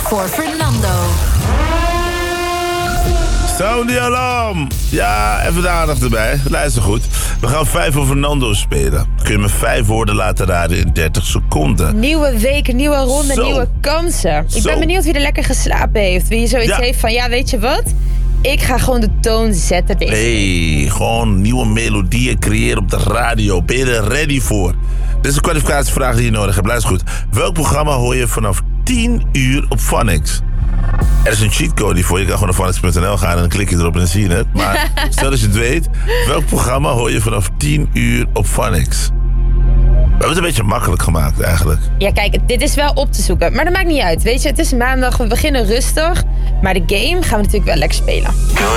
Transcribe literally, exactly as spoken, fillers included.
voor Fernando. Sound alarm! Ja, even de aandacht erbij. Luister goed. We gaan vijf voor Fernando spelen. Kun je me vijf woorden laten raden in dertig seconden. Nieuwe week, nieuwe ronde, Zo. nieuwe kansen. Ik Zo. ben benieuwd wie er lekker geslapen heeft. Wie zoiets Ja. heeft van, ja, weet je wat? Ik ga gewoon de toon zetten deze week. Hey, gewoon nieuwe melodieën creëren op de radio. Ben je er ready voor? Dit is een kwalificatievraag die je nodig hebt. Luister goed. Welk programma hoor je vanaf tien uur op Phonics? Er is een cheatcode voor je. Je kan gewoon naar phonics punt n l gaan en dan klik je erop en dan zie je het. Maar stel dat je het weet. Welk programma hoor je vanaf tien uur op Phonics? We hebben het een beetje makkelijk gemaakt eigenlijk. Ja, kijk, dit is wel op te zoeken. Maar dat maakt niet uit. Weet je, het is maandag, we beginnen rustig. Maar de game gaan we natuurlijk wel lekker spelen.